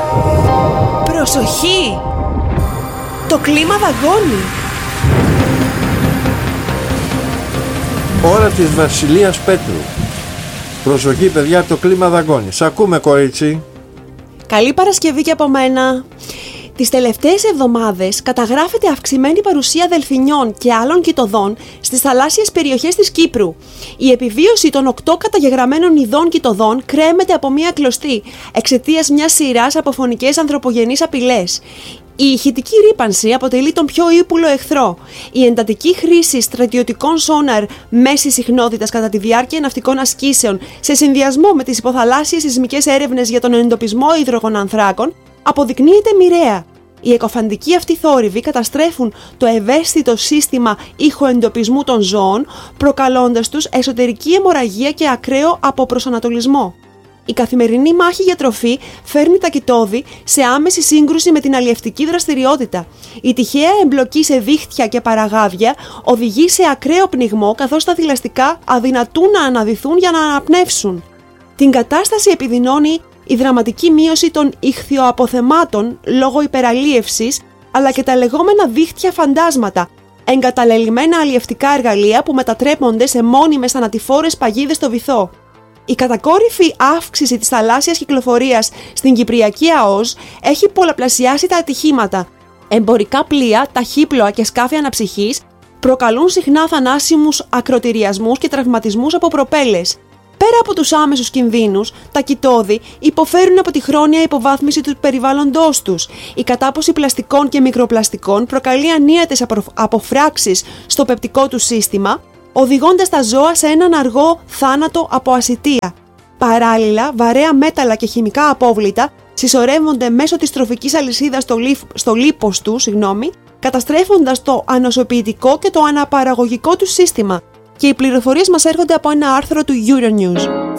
Προσοχή! Το κλίμα δαγκώνει. Ώρα της Βασιλείας Πέτρου. Προσοχή παιδιά, το κλίμα δαγκώνει. Σ' ακούμε κορίτσι. Καλή Παρασκευή και από μένα. Τις τελευταίες εβδομάδες καταγράφεται αυξημένη παρουσία δελφινιών και άλλων κητωδών στις θαλάσσιες περιοχές της Κύπρου. Η επιβίωση των 8 καταγεγραμμένων ειδών κητωδών κρέμεται από μία κλωστή εξαιτίας μιας σειράς από φωνικές ανθρωπογενείς απειλές. Η ηχητική ρύπανση αποτελεί τον πιο ύπουλο εχθρό. Η εντατική χρήση στρατιωτικών σόναρ μέσης συχνότητας κατά τη διάρκεια ναυτικών ασκήσεων σε συνδυασμό με τις υποθαλάσσιες σεισμικές έρευνες για τον εντοπισμό υδρογονανθράκων αποδεικνύεται μοιραία. Οι εκοφαντικοί αυτοί θόρυβοι καταστρέφουν το ευαίσθητο σύστημα ηχοεντοπισμού των ζώων, προκαλώντας τους εσωτερική αιμορραγία και ακραίο αποπροσανατολισμό. Η καθημερινή μάχη για τροφή φέρνει τα κητώδη σε άμεση σύγκρουση με την αλλιευτική δραστηριότητα. Η τυχαία εμπλοκή σε δίχτυα και παραγάδια οδηγεί σε ακραίο πνιγμό, καθώς τα θηλαστικά αδυνατούν να αναδυθούν για να αναπνεύσουν. Την κατάσταση επιδεινώνει η δραματική μείωση των ιχθυοαποθεμάτων λόγω υπεραλίευσης, αλλά και τα λεγόμενα δίχτυα φαντάσματα, εγκαταλελειμμένα αλλιευτικά εργαλεία που μετατρέπονται σε μόνιμες θανατηφόρες παγίδες στο βυθό. Η κατακόρυφη αύξηση της θαλάσσιας κυκλοφορίας στην Κυπριακή ΑΟΣ έχει πολλαπλασιάσει τα ατυχήματα. Εμπορικά πλοία, ταχύπλοα και σκάφη αναψυχής προκαλούν συχνά θανάσιμους ακροτηριασμούς και τραυματισμούς από προπέλες. Πέρα από τους άμεσους κινδύνους, τα κητώδη υποφέρουν από τη χρόνια υποβάθμιση του περιβάλλοντός τους. Η κατάποση πλαστικών και μικροπλαστικών προκαλεί ανίατες αποφράξεις στο πεπτικό του σύστημα, οδηγώντας τα ζώα σε έναν αργό θάνατο από ασιτεία. Παράλληλα, βαρέα μέταλλα και χημικά απόβλητα συσσωρεύονται μέσω της τροφικής αλυσίδας στο λίπος του, καταστρέφοντας το ανοσοποιητικό και το αναπαραγωγικό του σύστημα. Και οι πληροφορίες μας έρχονται από ένα άρθρο του Euronews.